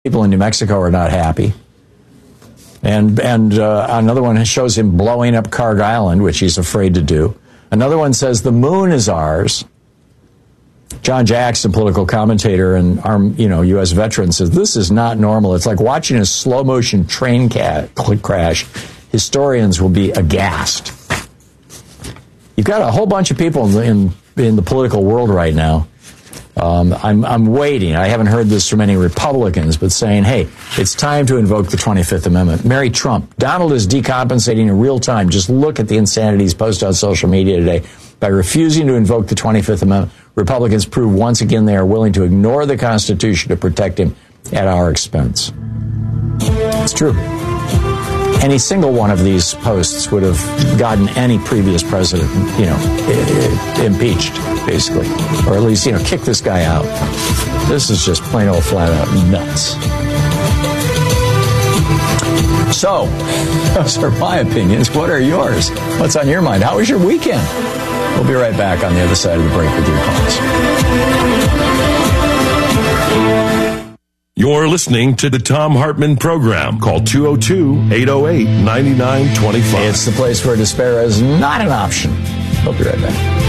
People in New Mexico are not happy. And another one shows him blowing up Carg Island, which he's afraid to do. Another one says the moon is ours. John Jackson, political commentator and U.S. veteran, says this is not normal. It's like watching a slow motion train crash. Historians will be aghast. You've got a whole bunch of people in the political world right now. I'm waiting. I haven't heard this from any Republicans, but saying, hey, it's time to invoke the 25th Amendment. Mary Trump, Donald is decompensating in real time. Just look at the insanities posted on social media today. By refusing to invoke the 25th Amendment, Republicans prove once again they are willing to ignore the Constitution to protect him at our expense. It's true. Any single one of these posts would have gotten any previous president, impeached, basically. Or at least, kick this guy out. This is just plain old flat out nuts. So, those are my opinions. What are yours? What's on your mind? How was your weekend? We'll be right back on the other side of the break with your calls. You're listening to the Thom Hartmann Program. Call 202-808-9925. It's the place where despair is not an option. We'll be right back.